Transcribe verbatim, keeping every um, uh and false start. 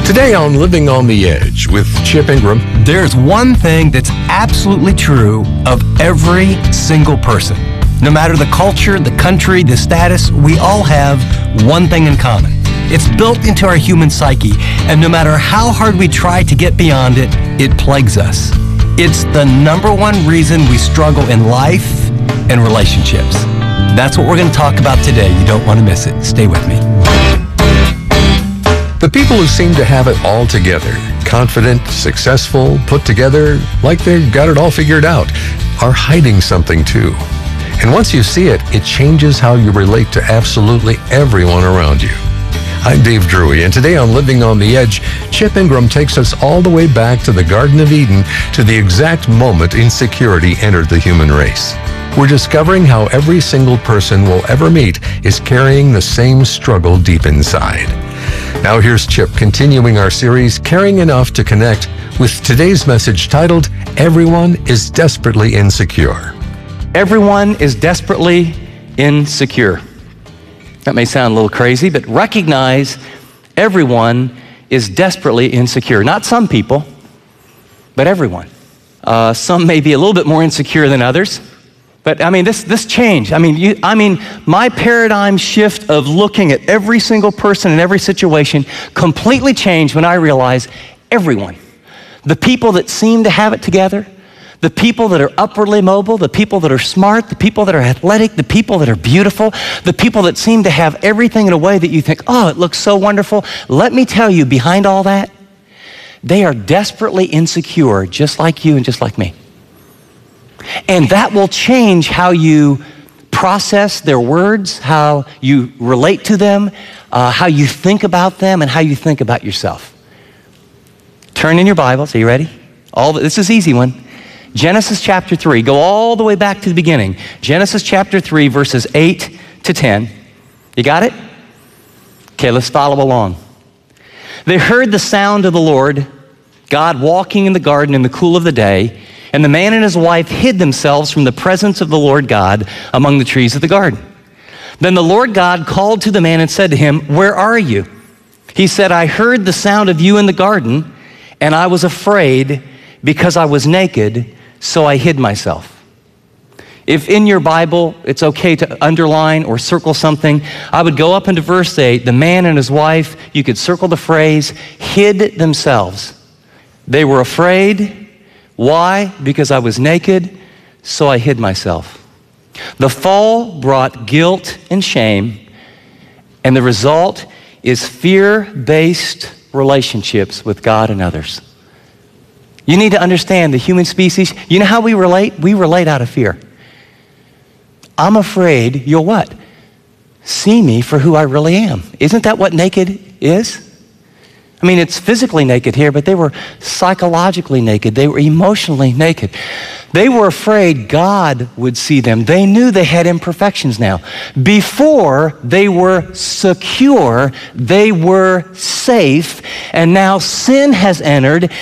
Today on Living on the Edge with Chip Ingram. There's one thing that's absolutely true of every single person. No matter the culture, the country, the status, we all have one thing in common. It's built into our human psyche, and no matter how hard we try to get beyond it, it plagues us. It's the number one reason we struggle in life and relationships. That's what we're going to talk about today. You don't want to miss it. Stay with me. The people who seem to have it all together, confident, successful, put together, like they've got it all figured out, are hiding something too. And once you see it, it changes how you relate to absolutely everyone around you. I'm Dave Drury, and today on Living on the Edge, Chip Ingram takes us all the way back to the Garden of Eden, to the exact moment insecurity entered the human race. We're discovering how every single person we'll ever meet is carrying the same struggle deep inside. Now here's Chip continuing our series, Caring Enough to Connect, with today's message titled, Everyone is Desperately Insecure. Everyone is desperately insecure. That may sound a little crazy, but recognize everyone is desperately insecure. Not some people, but everyone. Uh, some may be a little bit more insecure than others. But I mean, this this change. I mean, you, I mean, my paradigm shift of looking at every single person in every situation completely changed when I realized everyone, the people that seem to have it together, the people that are upwardly mobile, the people that are smart, the people that are athletic, the people that are beautiful, the people that seem to have everything in a way that you think, oh, it looks so wonderful. Let me tell you, behind all that, they are desperately insecure, just like you and just like me. And that will change how you process their words, how you relate to them, uh, how you think about them, and how you think about yourself. Turn in your Bibles. Are you ready? All the, this is an easy one. Genesis chapter three. Go all the way back to the beginning. Genesis chapter three, verses eight to ten. You got it? Okay, let's follow along. They heard the sound of the Lord, God walking in the garden in the cool of the day, and the man and his wife hid themselves from the presence of the Lord God among the trees of the garden. Then the Lord God called to the man and said to him, "Where are you?" He said, "I heard the sound of you in the garden, and I was afraid because I was naked, so I hid myself." If in your Bible it's okay to underline or circle something, I would go up into verse eight. The man and his wife, you could circle the phrase, hid themselves. They were afraid. Why? Because I was naked, so I hid myself. The fall brought guilt and shame, and the result is fear-based relationships with God and others. You need to understand the human species. You know how we relate? We relate out of fear. I'm afraid you'll what? See me for who I really am. Isn't that what naked is? I mean, it's physically naked here, but they were psychologically naked. They were emotionally naked. They were afraid God would see them. They knew they had imperfections now. Before, they were secure. They were safe. And now sin has entered,